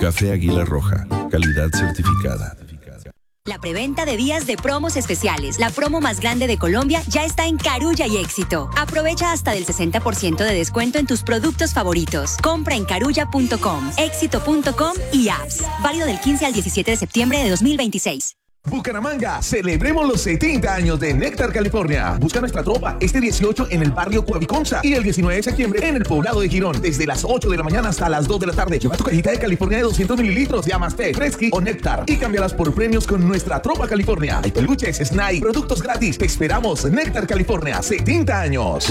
Café Águila Roja, calidad certificada. La preventa de días de promos especiales, la promo más grande de Colombia, ya está en Carulla y Éxito. Aprovecha hasta del 60% de descuento en tus productos favoritos. Compra en carulla.com, éxito.com y apps. Válido del 15 al 17 de septiembre de 2026. Bucaramanga, celebremos los 70 años de Néctar California. Busca nuestra tropa este 18 en el barrio Cuaviconza y el 19 de septiembre en el poblado de Girón, desde las 8 de la mañana hasta las 2 de la tarde. Lleva tu cajita de California de 200 mililitros, llamas té, fresqui o Néctar y cámbialas por premios con nuestra tropa California. Hay peluches, snack, productos gratis. Te esperamos, Néctar California, 70 años.